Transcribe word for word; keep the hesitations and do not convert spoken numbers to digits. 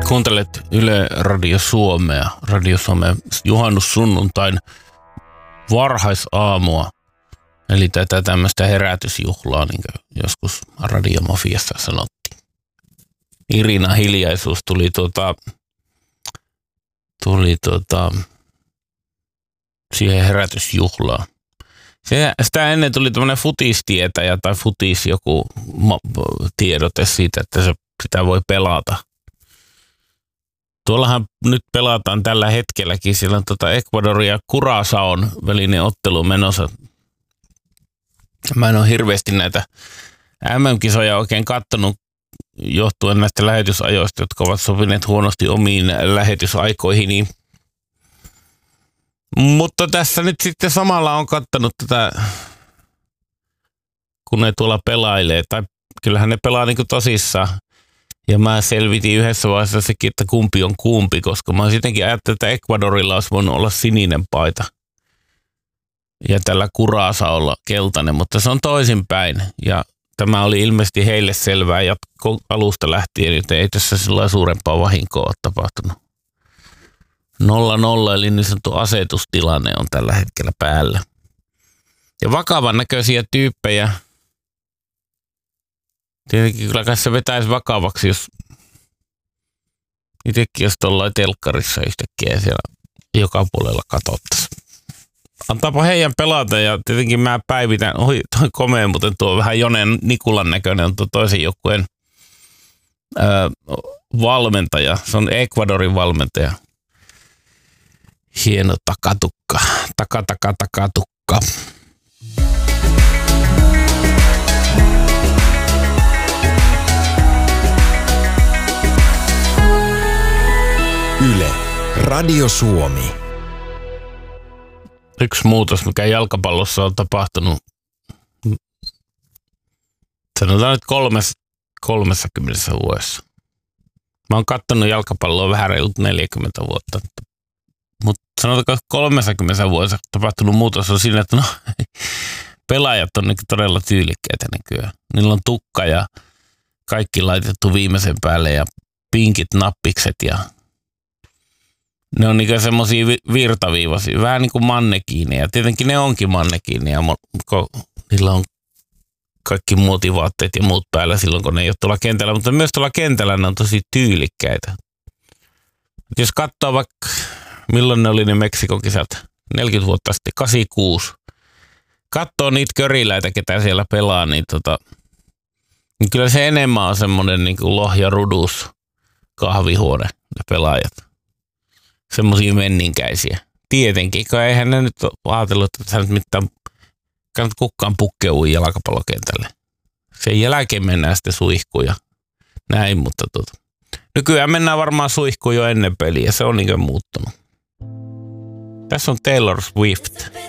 Kuuntelet Yle Radio Suomea, Radio Suomea juhannussunnuntain varhaisaamua, eli tätä tämmöistä herätysjuhlaa, niin kuin joskus radiomafiassa sanottiin. Irina Hiljaisuus tuli tuota, tuli tuota, siihen herätysjuhlaan. Se, sitä ennen tuli tämmöinen futistietäjä tai futis joku tiedote siitä, että se, sitä voi pelata. Tuollahan nyt pelataan tällä hetkelläkin. Siellä on tuota Ecuador ja Curaçaon välinen ottelu menossa. Mä en ole hirveästi näitä M M-kisoja oikein kattonut johtuen näistä lähetysajoista, jotka ovat sopineet huonosti omiin lähetysaikoihin. Mutta tässä nyt sitten samalla on kattanut tätä, kun ne tuolla pelailee, tai kyllähän ne pelaa niin kuin tosissaan. Ja mä selvitin yhdessä vaiheessa sekin, että kumpi on kumpi, koska mä sittenkin ajattelin, että Ecuadorilla olisi voinut olla sininen paita. Ja tällä Curaçaolla keltainen, mutta se on toisinpäin. Ja tämä oli ilmeisesti heille selvää jatko alusta lähtien, joten ei tässä sillä suurempaa vahinkoa ole tapahtunut. nolla nolla eli niin sanottu asetustilanne on tällä hetkellä päällä. Ja vakavan näköisiä tyyppejä. Tietenkin kyllä kai se vetäisi vakavaksi, jos itsekin jos tuollain telkkarissa yhtäkkiä siellä joka puolella katsottaisiin. Antaapa heidän pelata ja tietenkin mä päivitän, oi toi komea, mutta tuo vähän Jonen Nikulan näköinen on tuo toisen joukkueen öö, valmentaja. Se on Ecuadorin valmentaja. Hieno takatukka, taka taka takatukka. Yle, Radio Suomi. Yksi muutos, mikä jalkapallossa on tapahtunut, sanotaan nyt kolmes, kolmessakymmenessä vuodessa. Mä oon kattonut jalkapalloa vähän reilut neljäkymmentä vuotta, mutta sanotaanko kolmessakymmenessä vuodessa tapahtunut muutos on siinä, että no, pelaajat on niin todella tyylikkäitä nykyään. Niillä on tukka ja kaikki laitettu viimeisen päälle ja pinkit nappikset ja ne on niinku semmosia virtaviivaisia, vähän niin kuin mannekiineja. Tietenkin ne onkin mannekiineja, kun niillä on kaikki muotivaatteet ja muut päällä silloin, kun ne ei ole tuolla kentällä. Mutta myös tuolla kentällä ne on tosi tyylikkäitä. Et jos katsoo vaikka, milloin ne oli ne Meksikon kisat, neljäkymmentä vuotta sitten, kahdeksankymmentäkuusi. Katsoo niitä köriläitä, ketä siellä pelaa, niin, tota, niin kyllä se enemmän on semmoinen niin kuin Lohja Rudus kahvihuone, ne pelaajat. Semmoisia menninkäisiä. Tietenkin, kun eihän ne nyt ole ajatellut, että sä nyt mitään kannat kukaan pukkeutua jalkapallokentälle. Sen jälkeen mennään sitten suihkuun ja näin, mutta tuota. Nykyään mennään varmaan suihkuun jo ennen peliä, se on niin kuin muuttunut. Tässä on Taylor Swift.